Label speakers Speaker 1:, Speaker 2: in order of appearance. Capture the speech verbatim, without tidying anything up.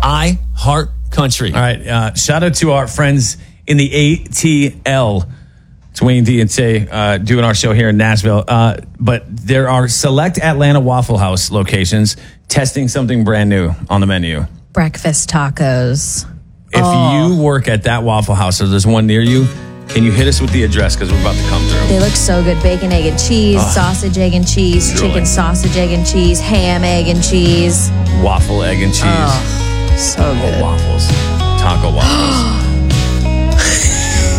Speaker 1: iHeart Country.
Speaker 2: All right. Uh, shout out to our friends in the A T L. It's Wayne D and Tay uh, doing our show here in Nashville. Uh, but there are select Atlanta Waffle House locations testing something brand new on the menu.
Speaker 3: Breakfast tacos.
Speaker 2: If
Speaker 3: Oh.
Speaker 2: you work at that Waffle House or there's one near you, can you hit us with the address because we're about to come through?
Speaker 3: They look so good. Bacon, egg, and cheese,
Speaker 2: Oh.
Speaker 3: sausage, egg, and cheese,
Speaker 2: Drooling.
Speaker 3: chicken sausage, egg, and cheese, ham, egg, and cheese.
Speaker 2: Waffle, egg, and cheese.
Speaker 3: Oh, so
Speaker 2: Oh,
Speaker 3: good.
Speaker 2: waffles. Taco waffles.